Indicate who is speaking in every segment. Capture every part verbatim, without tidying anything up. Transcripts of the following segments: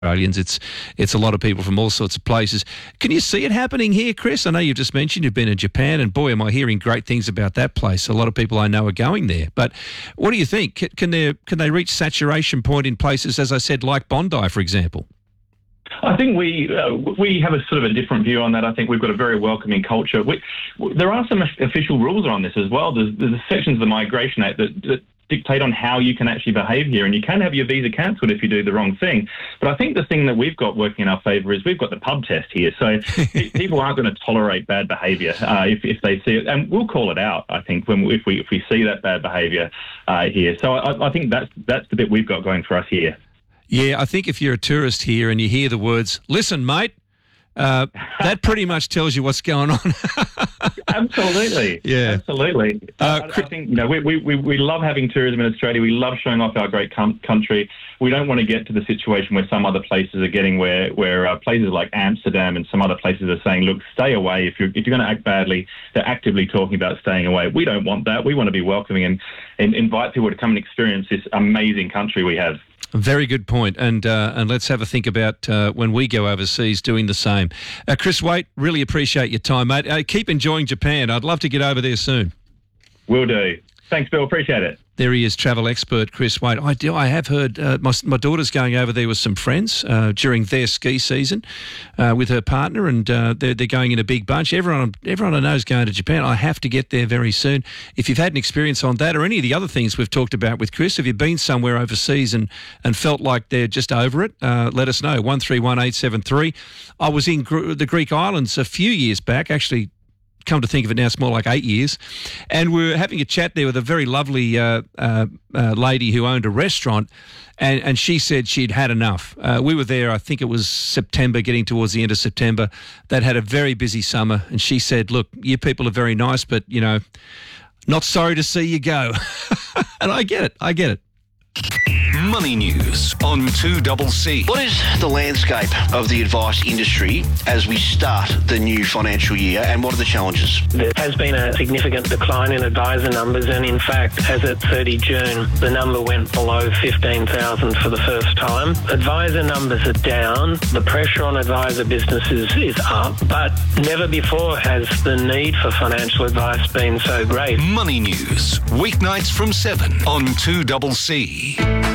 Speaker 1: Australians. It's it's a lot of people from all sorts of places. Can you see it happening here, Chris? I know you've just mentioned you've been in Japan, and boy, am I hearing great things about that place. A lot of people I know are going there. But what do you think? Can, can they can they reach saturation point in places, as I said, like Bondi, for example?
Speaker 2: I think we uh, we have a sort of a different view on that. I think we've got a very welcoming culture. We, there are some official rules on this as well. There's, there's sections of the Migration Act that, that dictate on how you can actually behave here, and you can have your visa cancelled if you do the wrong thing. But I think the thing that we've got working in our favour is we've got the pub test here, so people aren't going to tolerate bad behaviour uh, if, if they see it, and we'll call it out. I think when if we if we see that bad behaviour uh, here, so I, I think that's that's the bit we've got going for us here.
Speaker 1: Yeah, I think if you're a tourist here and you hear the words, "Listen, mate," uh, that pretty much tells you what's going on.
Speaker 2: Absolutely.
Speaker 1: Yeah.
Speaker 2: Absolutely. Uh, I, I think you know we, we, we love having tourism in Australia. We love showing off our great com- country. We don't want to get to the situation where some other places are getting where where uh, places like Amsterdam and some other places are saying, look, stay away. If you're if you're going to act badly, they're actively talking about staying away. We don't want that. We want to be welcoming and, and invite people to come and experience this amazing country we have.
Speaker 1: Very good point, and uh, and let's have a think about uh, when we go overseas doing the same. Uh, Chris Waite, really appreciate your time, mate. Uh, keep enjoying Japan. I'd love to get over there soon.
Speaker 2: Will do. Thanks, Bill. Appreciate it.
Speaker 1: There he is, travel expert Chris Waite. I do. I have heard uh, my, my daughter's going over there with some friends uh, during their ski season uh, with her partner, and uh, they're, they're going in a big bunch. Everyone, everyone I know is going to Japan. I have to get there very soon. If you've had an experience on that or any of the other things we've talked about with Chris, have you been somewhere overseas and, and felt like they're just over it? Uh, let us know. one three one eight seven three. I was in Gr- the Greek islands a few years back, actually. Come to think of it now, it's more like eight years. And we were having a chat there with a very lovely uh, uh, uh, lady who owned a restaurant, and, and she said she'd had enough. Uh, we were there, I think it was September, getting towards the end of September. They'd had a very busy summer, and she said, look, you people are very nice, but, you know, not sorry to see you go. And I get it, I get it.
Speaker 3: Money News on two C C.
Speaker 4: What is the landscape of the advice industry as we start the new financial year, and what are the challenges?
Speaker 5: There has been a significant decline in advisor numbers, and in fact, as at thirty June, the number went below fifteen thousand for the first time. Advisor numbers are down, the pressure on advisor businesses is up, but never before has the need for financial advice been so great.
Speaker 3: Money News, weeknights from seven on two C C.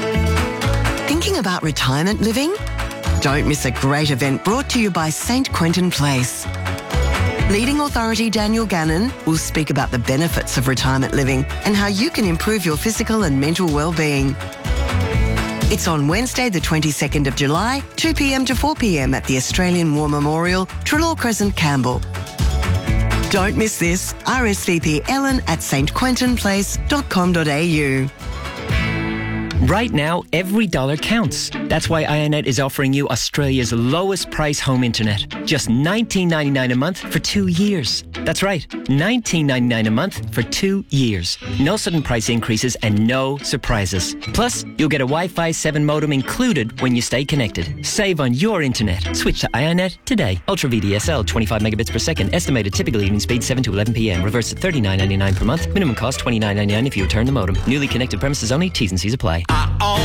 Speaker 6: Thinking about retirement living? Don't miss a great event brought to you by Saint Quentin Place. Leading authority Daniel Gannon will speak about the benefits of retirement living and how you can improve your physical and mental well-being. It's on Wednesday the twenty-second of July, two p.m. to four p.m. at the Australian War Memorial, Trelaw Crescent, Campbell. Don't miss this. R S V P Ellen at s t quentin place dot com dot a u.
Speaker 7: Right now, every dollar counts. That's why iiNet is offering you Australia's lowest price home internet. Just nineteen ninety-nine a month for two years. That's right, nineteen ninety-nine a month for two years. No sudden price increases and no surprises. Plus, you'll get a Wi-Fi seven modem included when you stay connected. Save on your internet. Switch to iiNet today. Ultra V D S L, twenty-five megabits per second. Estimated typical evening speed seven to eleven p.m. Reverse at thirty-nine ninety-nine per month. Minimum cost twenty-nine ninety-nine if you return the modem. Newly connected premises only. T's and C's apply.
Speaker 3: I